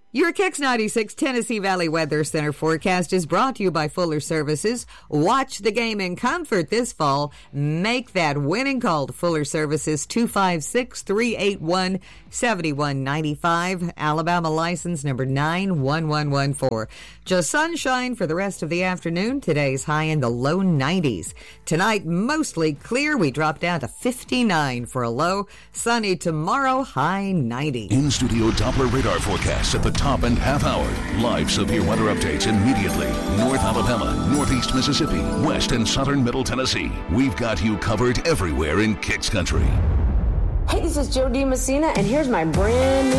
Your Kicks 96 Tennessee Valley Weather Center forecast is brought to you by Fuller Services. Watch the game in comfort this fall. Make that winning call to Fuller Services, 256-381-7195. Alabama license number 91114. Just sunshine for the rest of the afternoon. Today's high in the low 90s. Tonight, mostly clear. We drop down to 59 for a low. Sunny tomorrow, high 90. In-studio Doppler radar forecast at the top and half hour. Live severe weather updates immediately. North Alabama, Northeast Mississippi, West and Southern Middle Tennessee. We've got you covered everywhere in Kicks Country. Hey, this is Joe D. Messina, and here's my brand new